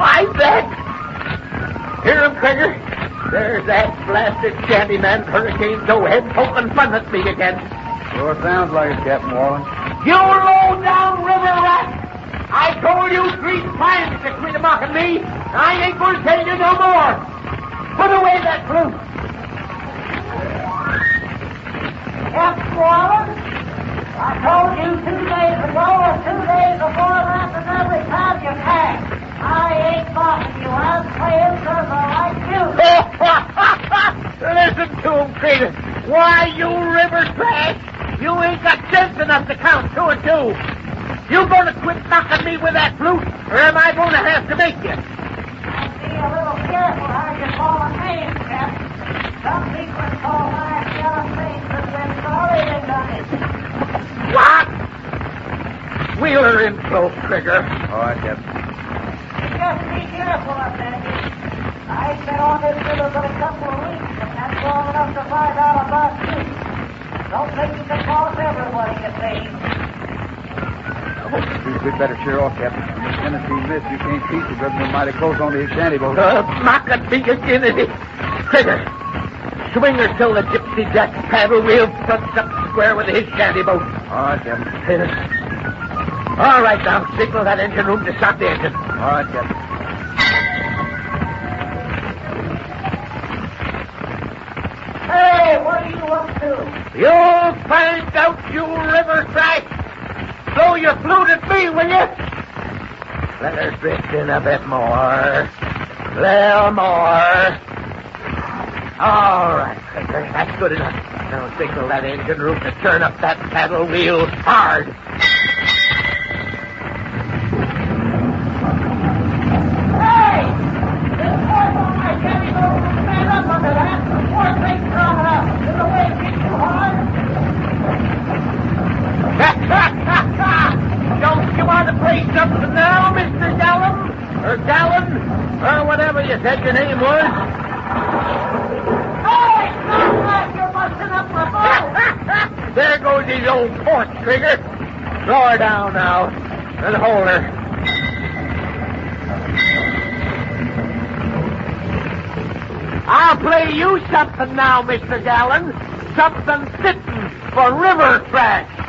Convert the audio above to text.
I bet. Hear him, Trigger? There's that blasted shantyman Hurricane Joe head poking fun at me again. Sure sounds like it, Captain Wallen. You low-down river rat! I told you 3 times to quit mocking me. I ain't going to tell you no more. Put away that flute. Captain Wallen, I told you 2 days ago or 2 days before that and every time you packed. I ain't mocking you. I'm playing because I like you. Listen to him, Crater. Why, you river trash, you ain't got sense enough to count 2 and 2. You gonna quit knocking me with that flute, or am I gonna have to make you? Be a little careful how you call a name, Captain. Some people call my yellow things and they're sorry they done it. What? Wheeler in close, Trigger. All right, Captain. Just be careful up there. I've been on this river for a couple of weeks, and that's long enough to find out about you. Don't think you can boss everybody, you see. We'd better cheer off, Captain. From this Tennessee mist, you can't see the governor mighty close onto his shanty boat. Mocking me again, is it? Trigger, swing her till the gypsy jack paddle wheel fronts up square with his shanty boat. All right, Captain. All right, now, signal that engine room to stop the engine. All right, Captain. Hey, what are you up to? You'll find out, you river trash. Throw your flute at me, will you? Let her drift in a bit more. Little more. All right, Trigger, that's good enough. Now signal that engine room to turn up that paddle wheel hard. Don't you want to play something now, Mr. Gallum? Or Gallon? Or whatever you said your name was? Hey, sounds like you're busting up my boat. There goes his old port, Trigger. Throw her down now. And hold her. I'll play you something now, Mr. Gallon. Something fitting for river trash.